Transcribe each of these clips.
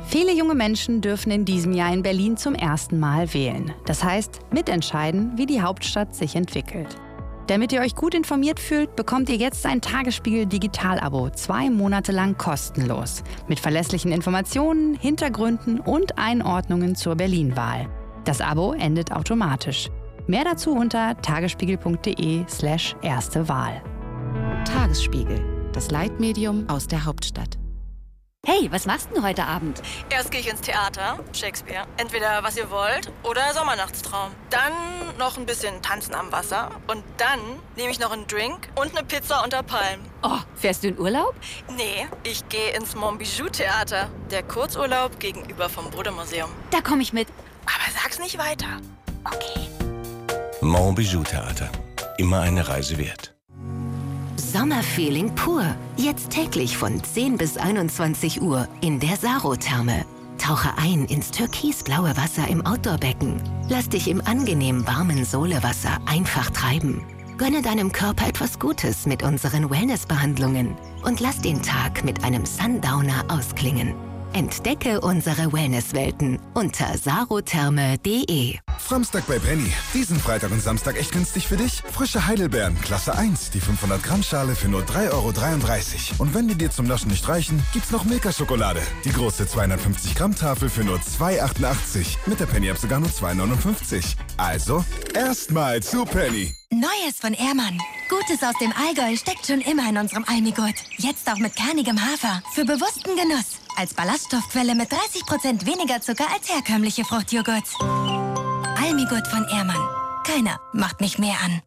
Viele junge Menschen dürfen in diesem Jahr in Berlin zum ersten Mal wählen. Das heißt, mitentscheiden, wie die Hauptstadt sich entwickelt. Damit ihr euch gut informiert fühlt, bekommt ihr jetzt ein Tagesspiegel-Digital-Abo 2 Monate lang kostenlos. Mit verlässlichen Informationen, Hintergründen und Einordnungen zur Berlin-Wahl. Das Abo endet automatisch. Mehr dazu unter tagesspiegel.de/erste Wahl. Tagesspiegel, das Leitmedium aus der Hauptstadt. Hey, was machst du heute Abend? Erst gehe ich ins Theater, Shakespeare. Entweder Was ihr wollt oder Sommernachtstraum. Dann noch ein bisschen Tanzen am Wasser. Und dann nehme ich noch einen Drink und eine Pizza unter Palmen. Oh, fährst du in Urlaub? Nee, ich gehe ins Montbijou-Theater. Der Kurzurlaub gegenüber vom Bode-Museum. Da komme ich mit. Aber sag's nicht weiter. Okay. Montbijou-Theater. Immer eine Reise wert. Sommerfeeling pur. Jetzt täglich von 10 bis 21 Uhr in der Saro-Therme. Tauche ein ins türkisblaue Wasser im Outdoor-Becken. Lass dich im angenehm warmen Solewasser einfach treiben. Gönne deinem Körper etwas Gutes mit unseren Wellnessbehandlungen und lass den Tag mit einem Sundowner ausklingen. Entdecke unsere Wellnesswelten unter sarotherme.de. Samstag bei Penny. Diesen Freitag und Samstag echt günstig für dich. Frische Heidelbeeren, Klasse 1, die 500 Gramm Schale für nur 3,33 €. Und wenn die dir zum Naschen nicht reichen, gibt's noch Milka-Schokolade. Die große 250 Gramm Tafel für nur 2,88. Mit der Penny-App sogar nur 2,59. Also, erstmal zu Penny. Neues von Ehrmann. Gutes aus dem Allgäu steckt schon immer in unserem Almigurt. Jetzt auch mit kernigem Hafer. Für bewussten Genuss. Als Ballaststoffquelle mit 30% weniger Zucker als herkömmliche Fruchtjoghurts. Almigurt von Ehrmann. Keiner macht mich mehr an.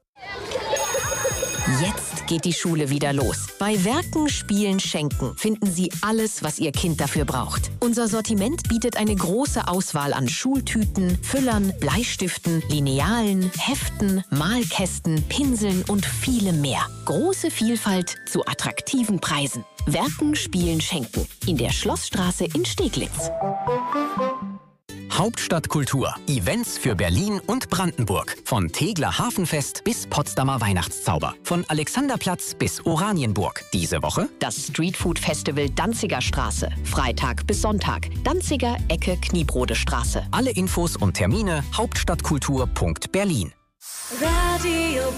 Jetzt geht die Schule wieder los. Bei Werken, Spielen, Schenken finden Sie alles, was Ihr Kind dafür braucht. Unser Sortiment bietet eine große Auswahl an Schultüten, Füllern, Bleistiften, Linealen, Heften, Malkästen, Pinseln und vielem mehr. Große Vielfalt zu attraktiven Preisen. Werken, Spielen, Schenken. In der Schlossstraße in Steglitz. Hauptstadtkultur. Events für Berlin und Brandenburg. Von Tegeler Hafenfest bis Potsdamer Weihnachtszauber. Von Alexanderplatz bis Oranienburg. Diese Woche Das Streetfood Festival Danziger Straße. Freitag bis Sonntag. Danziger Ecke Kniebrode Straße. alle Infos und Termine hauptstadtkultur.berlin. Radio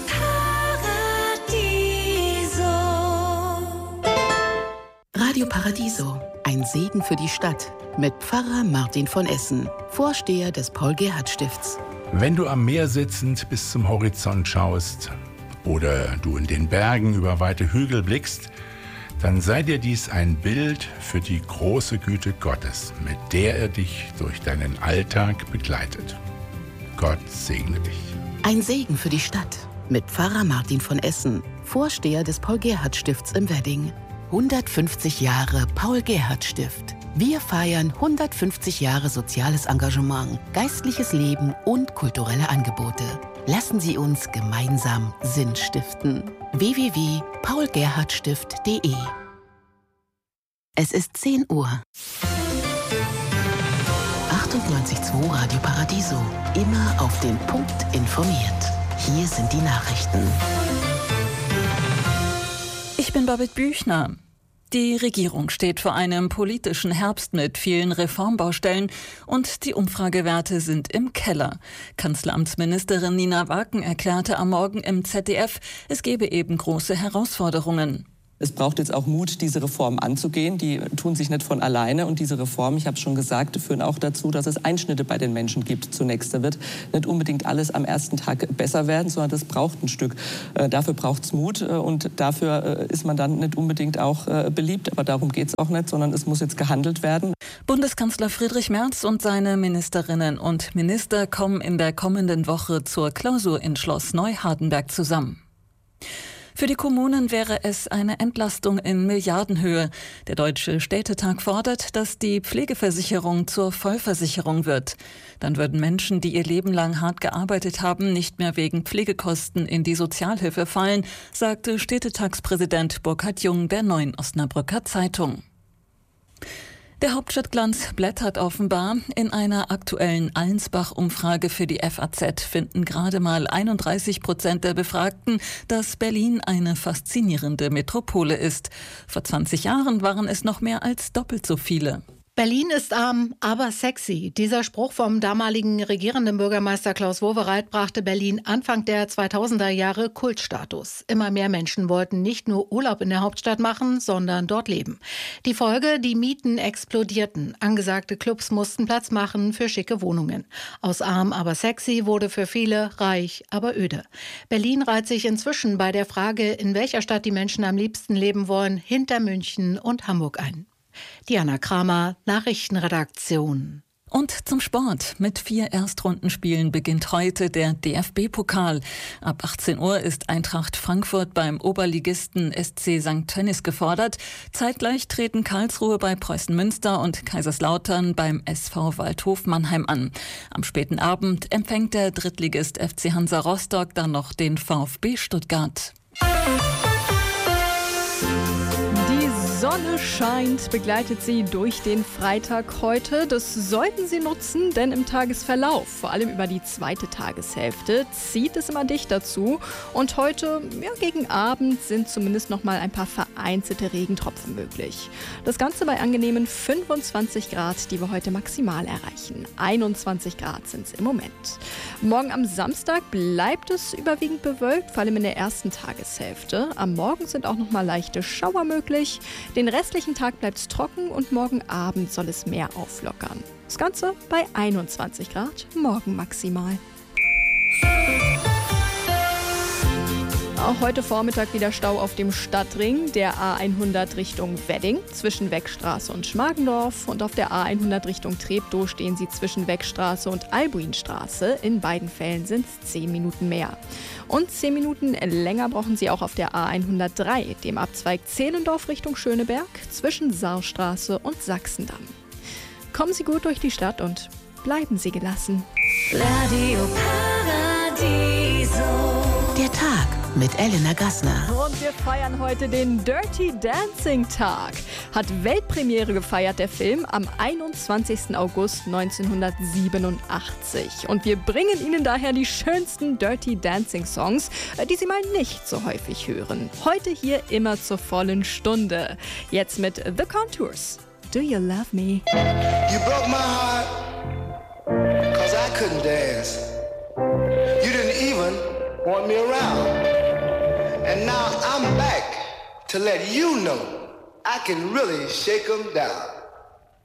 Paradiso. Radio Paradiso, ein Segen für die Stadt. Mit Pfarrer Martin von Essen, Vorsteher des Paul-Gerhardt-Stifts. Wenn du am Meer sitzend bis zum Horizont schaust oder du in den Bergen über weite Hügel blickst, dann sei dir dies ein Bild für die große Güte Gottes, mit der er dich durch deinen Alltag begleitet. Gott segne dich. Ein Segen für die Stadt. Mit Pfarrer Martin von Essen, Vorsteher des Paul-Gerhardt-Stifts im Wedding. 150 Jahre Paul-Gerhardt-Stift. Wir feiern 150 Jahre soziales Engagement, geistliches Leben und kulturelle Angebote. Lassen Sie uns gemeinsam Sinn stiften. www.paulgerhardtstift.de. Es ist 10 Uhr. 98.2 Radio Paradiso. Immer auf den Punkt informiert. Hier sind die Nachrichten. Ich bin Babette Büchner. Die Regierung steht vor einem politischen Herbst mit vielen Reformbaustellen und die Umfragewerte sind im Keller. Kanzleramtsministerin Nina Waken erklärte am Morgen im ZDF, es gebe eben große Herausforderungen. Es braucht jetzt auch Mut, diese Reformen anzugehen. Die tun sich nicht von alleine. Und diese Reformen, ich habe es schon gesagt, führen auch dazu, dass es Einschnitte bei den Menschen gibt zunächst. Da wird nicht unbedingt alles am ersten Tag besser werden, sondern das braucht ein Stück. Dafür braucht es Mut und dafür ist man dann nicht unbedingt auch beliebt. Aber darum geht es auch nicht, sondern es muss jetzt gehandelt werden. Bundeskanzler Friedrich Merz und seine Ministerinnen und Minister kommen in der kommenden Woche zur Klausur in Schloss Neuhardenberg zusammen. Für die Kommunen wäre es eine Entlastung in Milliardenhöhe. Der Deutsche Städtetag fordert, dass die Pflegeversicherung zur Vollversicherung wird. Dann würden Menschen, die ihr Leben lang hart gearbeitet haben, nicht mehr wegen Pflegekosten in die Sozialhilfe fallen, sagte Städtetagspräsident Burkhard Jung der Neuen Osnabrücker Zeitung. Der Hauptstadtglanz blättert offenbar. In einer aktuellen Allensbach-Umfrage für die FAZ finden gerade mal 31% der Befragten, dass Berlin eine faszinierende Metropole ist. Vor 20 Jahren waren es noch mehr als doppelt so viele. Berlin ist arm, aber sexy. Dieser Spruch vom damaligen regierenden Bürgermeister Klaus Wowereit brachte Berlin Anfang der 2000er Jahre Kultstatus. Immer mehr Menschen wollten nicht nur Urlaub in der Hauptstadt machen, sondern dort leben. Die Folge: die Mieten explodierten. Angesagte Clubs mussten Platz machen für schicke Wohnungen. Aus arm, aber sexy wurde für viele reich, aber öde. Berlin reiht sich inzwischen bei der Frage, in welcher Stadt die Menschen am liebsten leben wollen, hinter München und Hamburg ein. Diana Kramer, Nachrichtenredaktion. Und zum Sport. Mit 4 Erstrundenspielen beginnt heute der DFB-Pokal. Ab 18 Uhr ist Eintracht Frankfurt beim Oberligisten SC St. Tönnies gefordert. Zeitgleich treten Karlsruhe bei Preußen Münster und Kaiserslautern beim SV Waldhof Mannheim an. Am späten Abend empfängt der Drittligist FC Hansa Rostock dann noch den VfB Stuttgart. Die Sonne scheint, begleitet Sie durch den Freitag heute. Das sollten Sie nutzen, denn im Tagesverlauf, vor allem über die zweite Tageshälfte, zieht es immer dichter zu. Und heute, gegen Abend, sind zumindest noch mal ein paar vereinzelte Regentropfen möglich. Das Ganze bei angenehmen 25 Grad, die wir heute maximal erreichen. 21 Grad sind es im Moment. Morgen am Samstag bleibt es überwiegend bewölkt, vor allem in der ersten Tageshälfte. Am Morgen sind auch noch mal leichte Schauer möglich. Den restlichen Tag bleibt es trocken und morgen Abend soll es mehr auflockern. Das Ganze bei 21 Grad, morgen maximal. Auch heute Vormittag wieder Stau auf dem Stadtring, der A100 Richtung Wedding zwischen Weckstraße und Schmargendorf. Und auf der A100 Richtung Treptow stehen Sie zwischen Weckstraße und Albuinstraße. In beiden Fällen sind es 10 Minuten mehr. Und 10 Minuten länger brauchen Sie auch auf der A103, dem Abzweig Zehlendorf Richtung Schöneberg, zwischen Saarstraße und Sachsendamm. Kommen Sie gut durch die Stadt und bleiben Sie gelassen. Radio Paradiso. Der Tag mit Elena Gassner. Und wir feiern heute den Dirty Dancing Tag. Hat Weltpremiere gefeiert, der Film, am 21. August 1987. Und wir bringen Ihnen daher die schönsten Dirty Dancing Songs, die Sie mal nicht so häufig hören. Heute hier immer zur vollen Stunde. Jetzt mit The Contours. Do You Love Me? You broke my heart, 'cause I couldn't dance. You didn't even want me around. And now I'm back to let you know I can really shake 'em down.